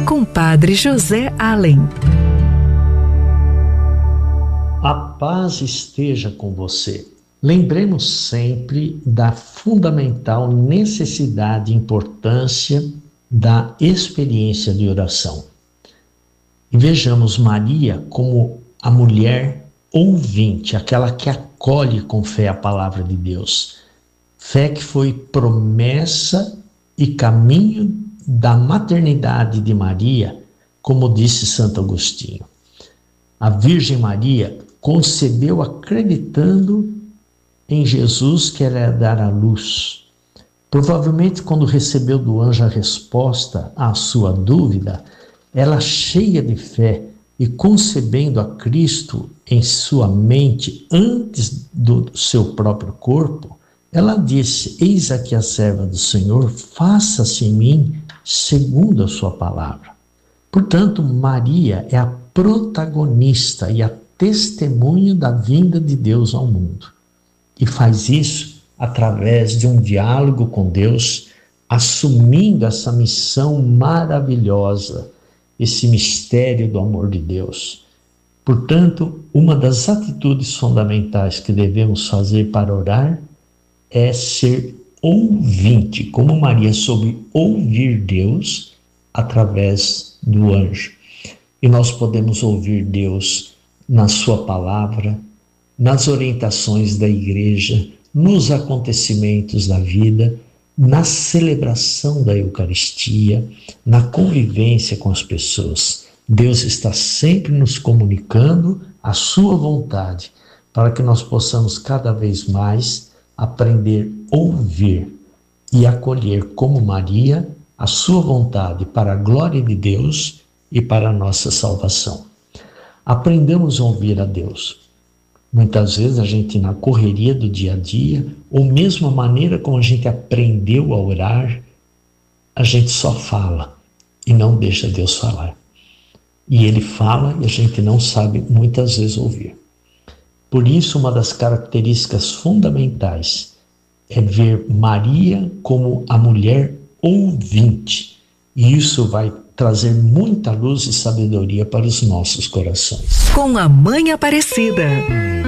com Padre José Allen. A paz esteja com você. Lembremos sempre da fundamental necessidade e importância da experiência de oração. E vejamos Maria como a mulher ouvinte, aquela que acolhe com fé a palavra de Deus. Fé que foi promessa e caminho da maternidade de Maria, como disse Santo Agostinho. A Virgem Maria concebeu acreditando em Jesus que ela ia dar à luz. Provavelmente quando recebeu do anjo a resposta à sua dúvida, ela cheia de fé e concebendo a Cristo em sua mente antes do seu próprio corpo, ela disse: eis aqui a serva do Senhor, faça-se em mim segundo a sua palavra. Portanto, Maria é a protagonista e a testemunha da vinda de Deus ao mundo. E faz isso através de um diálogo com Deus, assumindo essa missão maravilhosa, esse mistério do amor de Deus. Portanto, uma das atitudes fundamentais que devemos fazer para orar é ser ouvinte, como Maria soube ouvir Deus através do anjo. E nós podemos ouvir Deus na sua palavra, nas orientações da igreja, nos acontecimentos da vida, na celebração da Eucaristia, na convivência com as pessoas. Deus está sempre nos comunicando a sua vontade, para que nós possamos cada vez mais aprender a ouvir e acolher como Maria a sua vontade para a glória de Deus e para a nossa salvação. Aprendamos a ouvir a Deus. Muitas vezes a gente, na correria do dia a dia, ou mesmo a maneira como a gente aprendeu a orar, a gente só fala e não deixa Deus falar. E Ele fala e a gente não sabe muitas vezes ouvir. Por isso, uma das características fundamentais é ver Maria como a mulher ouvinte. E isso vai trazer muita luz e sabedoria para os nossos corações. Com a Mãe Aparecida.